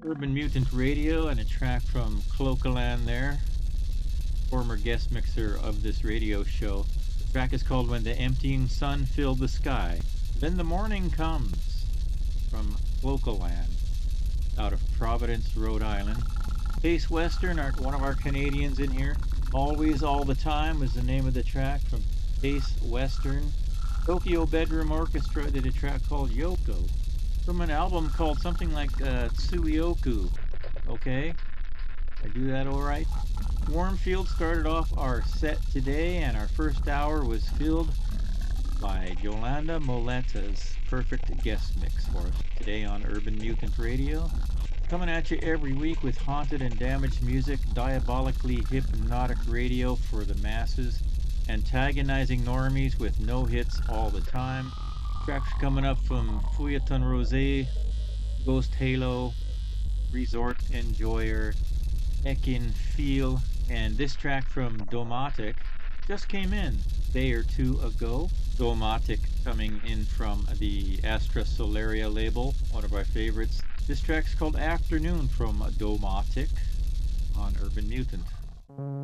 Urban Mutant Radio and a track from Clocaland there, former guest mixer of this radio show. The track is called When the Emptying Sun Filled the Sky. Then the Morning Comes from Clocaland out of Providence, Rhode Island. Pace Western, one of our Canadians in here. Always All the Time was the name of the track from Pace Western. Tokyo Bedroom Orchestra did a track called Yoko from an album called something like Tsuyoku. Okay, I do that all right. Warmfield started off our set today, and our first hour was filled by Yolanda Moleta's perfect guest mix for us today on Urban Mutant Radio. Coming at you every week with haunted and damaged music, diabolically hypnotic radio for the masses, antagonizing normies with no hits all the time. Tracks coming up from Feuilleton Rosé, Ghost Halo, Resort Enjoyer, Ekin Feel, and this track from Domatic just came in a day or two ago. Domatic coming in from the Astra Solaria label, one of our favorites. This track's called Afternoon from Domatic on Urban Mutant.